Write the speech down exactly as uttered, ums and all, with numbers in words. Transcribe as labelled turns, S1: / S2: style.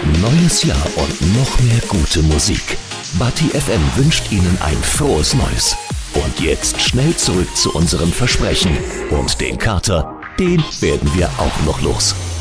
S1: Neues Jahr und noch mehr gute Musik. Bati F M wünscht Ihnen ein frohes Neues. Und jetzt schnell zurück zu unserem Versprechen. Und den Kater, den werden wir auch noch los.